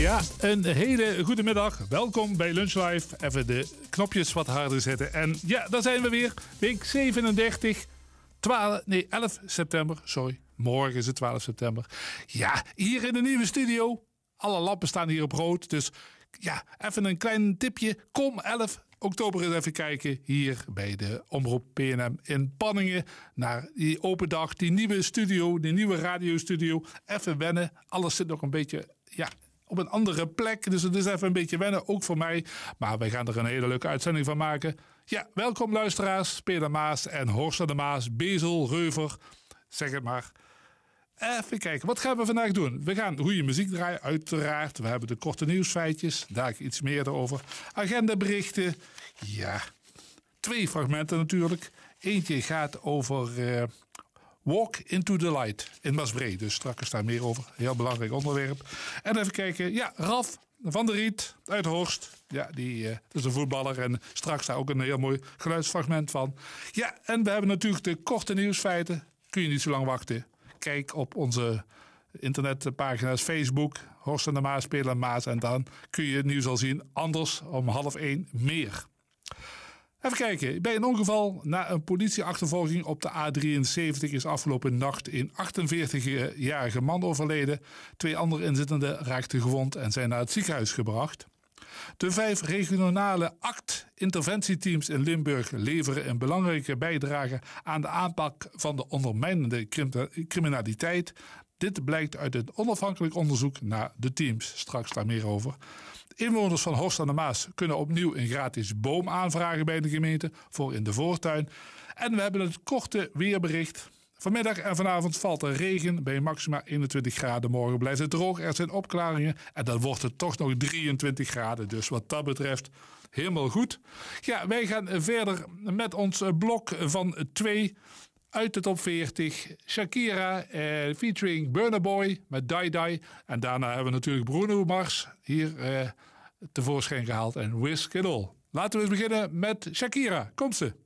Ja, een hele goede middag. Welkom bij Lunch Live. Even de knopjes wat harder zetten. En ja, daar zijn we weer. Week 37, 11 september. Sorry, morgen is het 12 september. Ja, hier in de nieuwe studio. Alle lampen staan hier op rood. Dus ja, even een klein tipje. Kom 11 oktober eens even kijken hier bij de Omroep PNM in Panningen. Naar die open dag, die nieuwe studio, die nieuwe radiostudio. Even wennen. Alles zit nog een beetje op een andere plek. Dus het is even een beetje wennen, ook voor mij. Maar wij gaan er een hele leuke uitzending van maken. Ja, welkom luisteraars. Peter Maas en Horst aan de Maas. Bezel, Reuver, zeg het maar. Even kijken, wat gaan we vandaag doen? We gaan goede muziek draaien, uiteraard. We hebben de korte nieuwsfeitjes, daar iets meer over. Agendaberichten, ja, 2 fragmenten natuurlijk. Eentje gaat over Walk into the Light in Maasbree. Dus straks daar meer over. Heel belangrijk onderwerp. En even kijken, ja, Ralf van der Riet uit Horst. Ja, die is een voetballer en straks daar ook een heel mooi geluidsfragment van. Ja, en we hebben natuurlijk de korte nieuwsfeiten. Kun je niet zo lang wachten. Kijk op onze internetpagina's Facebook, Horst en de Maas, Peter Maas. En dan kun je het nieuws al zien. Anders om 12:30 meer. Even kijken. Bij een ongeval na een politieachtervolging op de A73 is afgelopen nacht een 48-jarige man overleden. 2 andere inzittenden raakten gewond en zijn naar het ziekenhuis gebracht. De 5 regionale ACT-interventieteams in Limburg leveren een belangrijke bijdrage aan de aanpak van de ondermijnende criminaliteit. Dit blijkt uit een onafhankelijk onderzoek naar de teams. Straks daar meer over. Inwoners van Horst aan de Maas kunnen opnieuw een gratis boom aanvragen bij de gemeente voor in de voortuin. En we hebben het korte weerbericht. Vanmiddag en vanavond valt er regen bij maxima 21 graden. Morgen blijft het droog, er zijn opklaringen. En dan wordt het toch nog 23 graden. Dus wat dat betreft helemaal goed. Ja, wij gaan verder met ons blok van 2 uit de top 40. Shakira featuring Burna Boy met Die Die. En daarna hebben we natuurlijk Bruno Mars hier tevoorschijn gehaald en Risk It All. Laten we eens beginnen met Shakira. Komt ze.